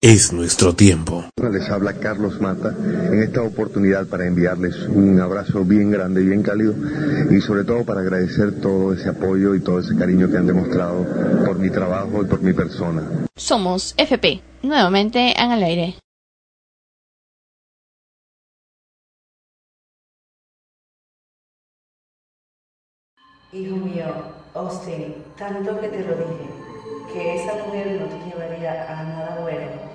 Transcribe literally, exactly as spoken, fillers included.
Es nuestro tiempo. Les habla Carlos Mata en esta oportunidad para enviarles un abrazo bien grande, bien cálido y sobre todo para agradecer todo ese apoyo y todo ese cariño que han demostrado por mi trabajo y por mi persona. Somos F P, nuevamente en el aire. Hijo mío, Austin, tanto que te lo dije, que esa mujer no te llevaría a nada bueno.